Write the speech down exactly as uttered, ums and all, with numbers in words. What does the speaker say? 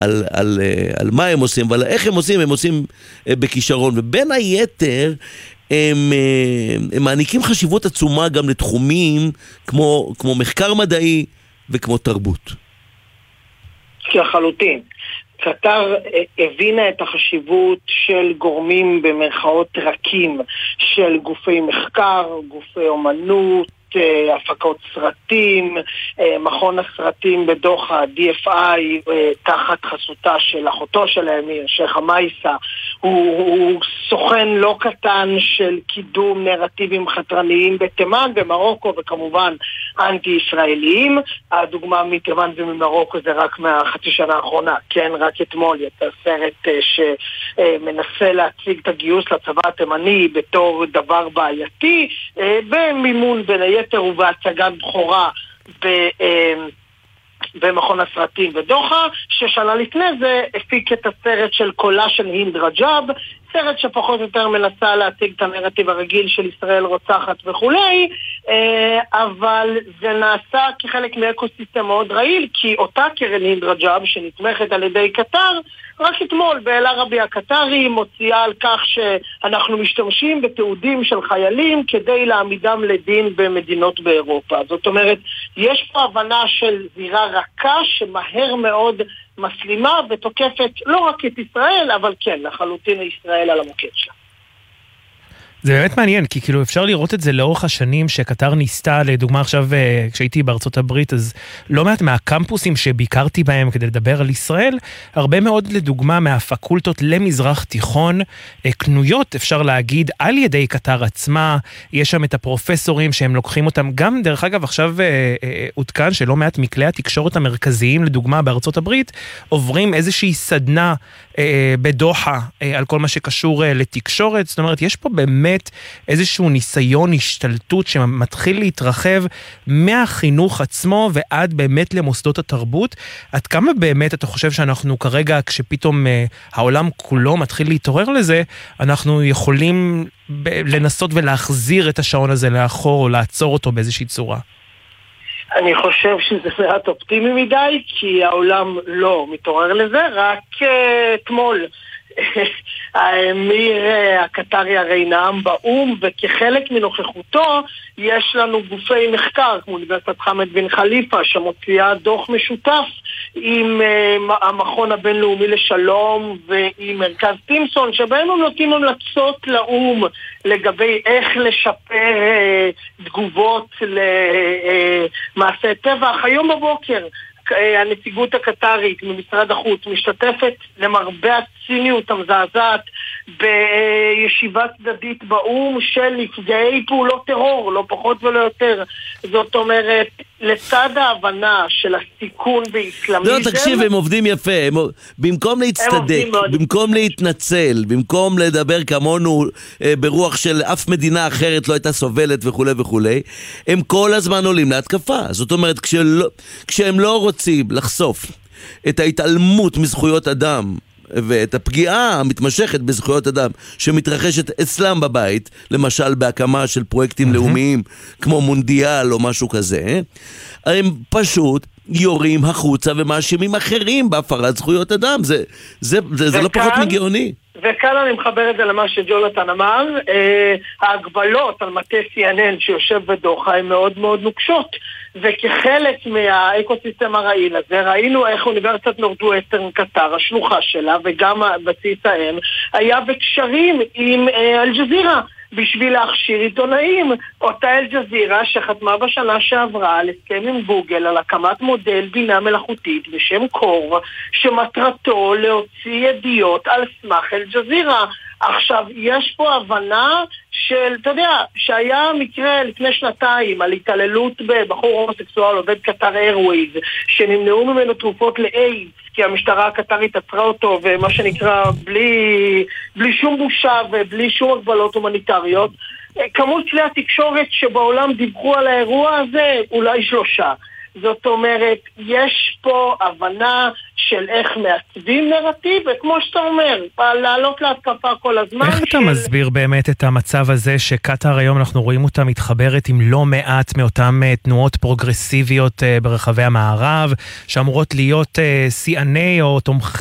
על, על, על מה הם עושים, אבל איך הם עושים, הם עושים בכישרון, ובין היתר, הם, הם מעניקים חשיבות עצומה גם לתחומים כמו, כמו מחקר מדעי וכמו תרבות. לחלוטין. קטר הבינה את החשיבות של גורמים במרכאות רכים של גופי מחקר, גופי אומנות, הפקות סרטים, מכון הסרטים בדוחה, די אף איי, תחת חסותה של אחותו של האמיר, שייח חמאיסה, הוא, הוא סוכן לא קטן של קידום נרטיבים חתרניים בתימן, במרוקו, וכמובן אנטי-ישראליים. הדוגמה מתימן וממרוקו זה רק מהחצי שנה האחרונה, כן, רק אתמול יצא סרט שמנסה להציג את הגיוס לצבא התימני בתור דבר בעייתי, במימון בין היתר ובהצגת בחורה ב... במכון הסרטים בדוחה, ששנה לפני זה הפיק את הסרט של קולה של הינד רג'אב, סרט שפחות או יותר מנסה להציג את הנרטיב הרגיל של ישראל רוצחת וכולי, אבל זה נעשה כחלק מאקוסיסטם מאוד רעיל, כי אותה קרן הינד רג'אב שנתמכת על ידי קטר, רק אתמול באל ערבי הקטרי מוציאה על כך שאנחנו משתמשים בתיעודים של חיילים כדי להעמידם לדין במדינות באירופה. זאת אומרת, יש פה הבנה של זירה רכה שמהר מאוד מסלימה ותוקפת לא רק את ישראל, אבל כן, לחלוטין ישראל על המוקד שלה. זה באמת מעניין, כי כאילו אפשר לראות את זה לאורך השנים שקטר ניסתה, לדוגמה עכשיו כשהייתי בארצות הברית, אז לא מעט מהקמפוסים שביקרתי בהם כדי לדבר על ישראל, הרבה מאוד לדוגמה מהפקולטות למזרח תיכון, קנויות אפשר להגיד על ידי קטר עצמה, יש שם את הפרופסורים שהם לוקחים אותם, גם דרך אגב עכשיו עודכן שלא מעט מכלי התקשורת המרכזיים, לדוגמה בארצות הברית, עוברים איזושהי סדנה בדוחה על כל מה שקשור לתקשורת, זאת אומרת יש פה באמת איזשהו ניסיון השתלטות שמתחיל להתרחב מהחינוך עצמו ועד באמת למוסדות התרבות. עד כמה באמת אתה חושב שאנחנו כרגע, כשפתאום העולם כולו מתחיל להתעורר לזה, אנחנו יכולים לנסות ולהחזיר את השעון הזה לאחור או לעצור אותו באיזושהי צורה? אני חושב שזה מעט אופטימי מדי, כי העולם לא מתעורר לזה, רק אתמול האמיר הקטרי הרי נאם באום, וכחלק מנוכחותו יש לנו גופי מחקר כמו אוניברסיטת חמד בן חליפה שמוציאה דוח משותף עם המכון הבינלאומי לשלום ועם מרכז טימסון, שבהם הם נותנים המלצות לאום לגבי איך לשפר תגובות למעשי טבח. היום בבוקר הנציגות הקטרית ממשרד החוץ משתתפת למרבה הציניות המזעזעת בישיבה צדדית באום של נפגעי פעולות טרור, לא פחות ולא יותר. זאת אומרת, לצד ההבנה של הסיכון באסלאמיזם... לא, תקשיב, הם עובדים יפה. הם, במקום להצטדק, במקום להתנצל, במקום לדבר כמונו אה, ברוח של אף מדינה אחרת לא הייתה סובלת וכו' וכו', הם כל הזמן עולים להתקפה. זאת אומרת, כשלא, כשהם לא רוצים לחשוף את ההתעלמות מזכויות אדם, ואת הפגיעה המתמשכת בזכויות אדם שמתרחשת אצלם בבית, למשל בהקמה של פרויקטים לאומיים כמו מונדיאל או משהו כזה, הם פשוט יורים החוצה ומאשימים אחרים בהפרת זכויות אדם. זה, זה, זה, זה לא פחות מגאוני. וכאן אני מחבר את זה למה שג'ונתן אמר, אה, ההגבלות על מטה סי אן אן שיושב בדוחה הן מאוד מאוד נוקשות, וכחלק מהאקוסיסטם הרעיל הזה ראינו איך אוניברסיטת נורדווסטרן קטר, השלוחה שלה וגם בסיס האם, היה בקשרים עם אה, אל-ג'זירה בשביל להכשיר עיתונאים. אותה אל-ג'זירה שחתמה בשנה שעברה על הסכם עם גוגל על הקמת מודל בינה מלאכותית בשם קור, שמטרתו להוציא ידיעות על סמך אל-ג'זירה. עכשיו, יש פה הבנה של, אתה יודע, שהיה מקרה לפני שנתיים על התעללות בבחור הומוסקסואל עובד קטר איירווייז, שנמנעו ממנו תרופות לאיידס, כי המשטרה הקטרית עצרה אותו, ומה שנקרא, בלי, בלי שום בושה ובלי שום הגבלות הומניטריות. כמות כלי התקשורת שבעולם דיווחו על האירוע הזה, אולי שלושה. זאת אומרת, יש פה הבנה של איך מעצבים נרטיב, וכמו שאתה אומר, לעלות להתקפה כל הזמן. איך אתה מסביר באמת את המצב הזה שקטר היום אנחנו רואים אותה מתחברת עם לא מעט מאותן תנועות פרוגרסיביות ברחבי המערב, שאמורות להיות שיאני או תומכי